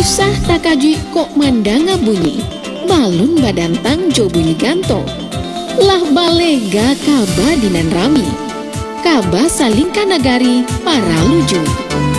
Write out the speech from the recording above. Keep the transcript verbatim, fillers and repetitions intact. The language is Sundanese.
Usah takaji kok mandanga bunyi, balun badantang jo bunyi ganto. Lah balega kaba dinan rami, kaba salingka nagari para luju.